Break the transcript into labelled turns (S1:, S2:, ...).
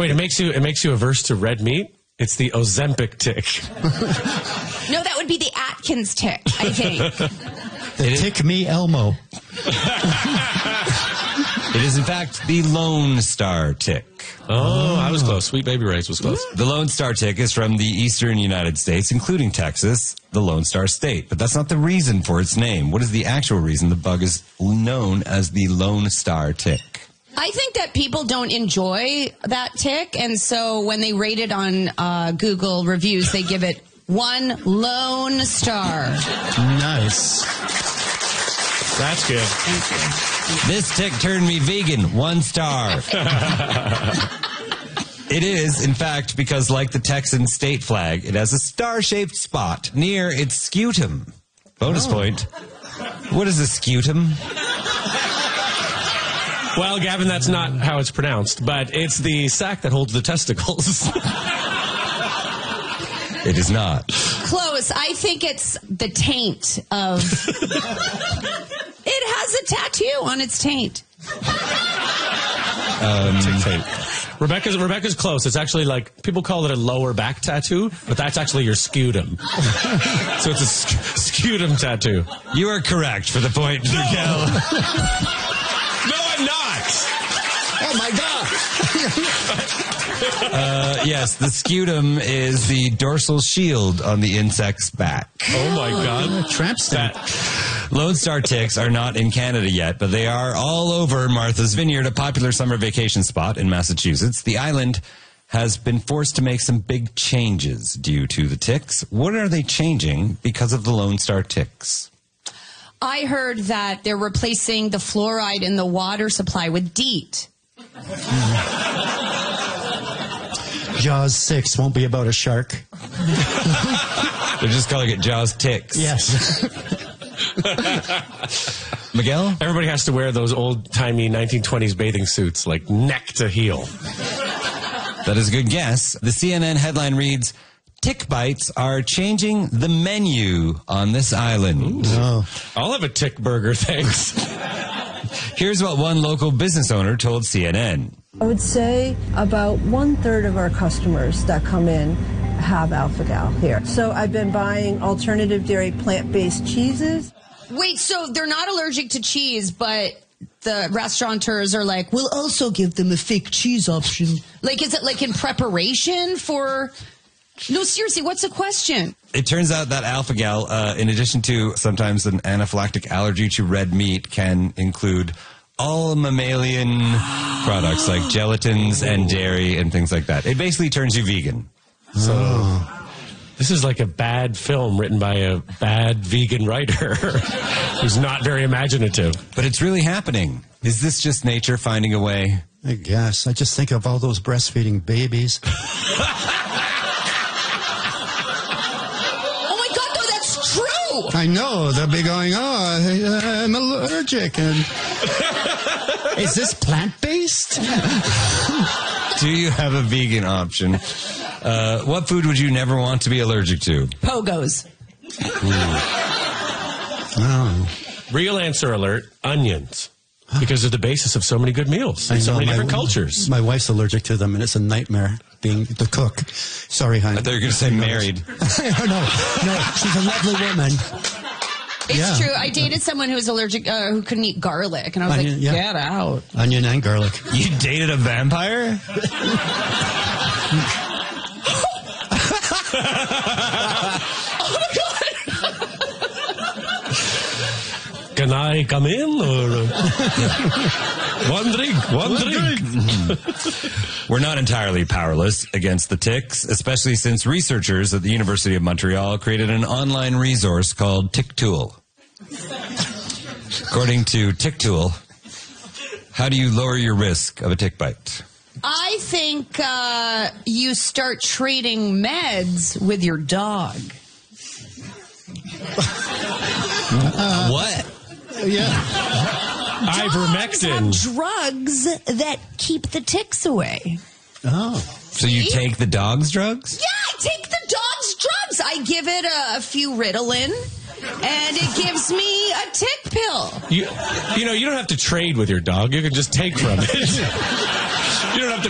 S1: Wait, it makes you averse to red meat? It's the Ozempic tick.
S2: No, that would be the Atkins tick, I think.
S3: The tick me Elmo.
S4: It is, in fact, the Lone Star tick.
S1: Oh, I was close. Sweet Baby Ray's was close.
S4: The Lone Star tick is from the eastern United States, including Texas, the Lone Star State. But that's not the reason for its name. What is the actual reason the bug is known as the Lone Star tick?
S2: I think that people don't enjoy that tick, and so when they rate it on Google reviews, they give it 1 lone star.
S3: Nice.
S1: That's good.
S2: Thank you.
S4: This tick turned me vegan. 1 star. It is, in fact, because like the Texan state flag, it has a star-shaped spot near its scutum. Bonus point. What is a scutum?
S1: Well, Gavin, that's not how it's pronounced, but it's the sac that holds the testicles.
S4: It is not.
S2: Close. I think it's the taint of... It has a tattoo on its taint.
S1: Rebecca's close. It's actually like, people call it a lower back tattoo, but that's actually your scutum. So it's a scutum tattoo.
S4: You are correct for the point, Miguel.
S1: No, I'm not.
S3: Oh, my God.
S4: Yes, the scutum is the dorsal shield on the insect's back.
S1: Oh, my God.
S3: Tramp stamp.
S4: Lone Star ticks are not in Canada yet, but they are all over Martha's Vineyard, a popular summer vacation spot in Massachusetts. The island has been forced to make some big changes due to the ticks. What are they changing because of the Lone Star ticks?
S2: I heard that they're replacing the fluoride in the water supply with DEET.
S3: Jaws 6 won't be about a shark.
S4: They're just calling it Jaws ticks.
S3: Yes.
S4: Miguel?
S1: Everybody has to wear those old-timey 1920s bathing suits, like neck to heel.
S4: That is a good guess. The CNN headline reads, tick bites are changing the menu on this island.
S3: Oh.
S1: I'll have a tick burger, thanks.
S4: Here's what one local business owner told CNN.
S5: I would say about 1/3 of our customers that come in have Alpha-Gal here. So I've been buying alternative dairy plant-based cheeses.
S2: Wait, so they're not allergic to cheese, but the restaurateurs are like, we'll also give them a fake cheese option. Like, is it like in preparation for... No, seriously, what's the question?
S4: It turns out that Alpha-Gal, in addition to sometimes an anaphylactic allergy to red meat, can include all mammalian products like gelatins and dairy and things like that. It basically turns you vegan.
S1: So this is like a bad film written by a bad vegan writer who's not very imaginative.
S4: But it's really happening. Is this just nature finding a way?
S3: I guess. I just think of all those breastfeeding babies.
S2: Oh my God, no, that's true!
S3: I know. They'll be going, I'm allergic. And is this plant-based?
S4: Do you have a vegan option? What food would you never want to be allergic to?
S2: Pogos.
S3: Oh.
S1: Real answer alert, onions. Because they're the basis of so many good meals in so many different cultures.
S3: My wife's allergic to them, and it's a nightmare being the cook. Sorry, honey.
S4: I thought you were going to say married.
S3: No, she's a lovely woman.
S2: It's true. I dated someone who was allergic, who couldn't eat garlic, and I was
S3: Onion,
S2: like,
S3: yeah.
S2: get out.
S3: Onion and garlic.
S4: You dated a vampire?
S1: Can I come in? Or one drink.
S4: We're not entirely powerless against the ticks, especially since researchers at the University of Montreal created an online resource called TickTool. According to TickTool, how do you lower your risk of a tick bite?
S2: I think you start trading meds with your dog.
S4: What?
S3: Yeah.
S1: Ivermectin.
S2: Dogs have drugs that keep the ticks away.
S3: Oh.
S4: So you take the dog's drugs?
S2: Yeah, I take the dog's drugs. I give it a few Ritalin, and it gives me a tick pill.
S1: You know, you don't have to trade with your dog. You can just take from it. You don't have to